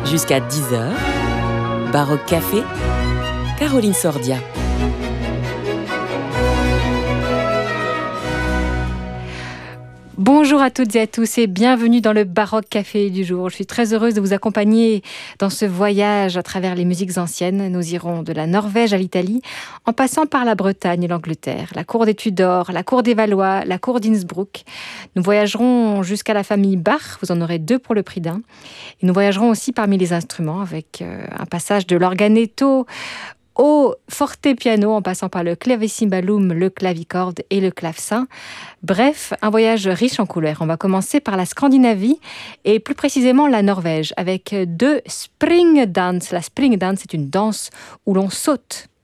Jusqu'à 10h, Baroque Café, Caroline Sordia. Bonjour à toutes et à tous et bienvenue dans le Baroque Café du jour. Je suis très heureuse de vous accompagner dans ce voyage à travers les musiques anciennes. Nous irons de la Norvège à l'Italie, en passant par la Bretagne et l'Angleterre, la cour des Tudors, la cour des Valois, la cour d'Innsbruck. Nous voyagerons jusqu'à la famille Bach, vous en aurez 2 pour le prix d'un. Et nous voyagerons aussi parmi les instruments avec un passage de l'organetto au fortepiano, en passant par le clavicimbalum, le clavicorde et le clavecin. Bref, un voyage riche en couleurs. On va commencer par la Scandinavie et plus précisément la Norvège avec 2 spring dance. La spring dance, c'est une danse où l'on saute.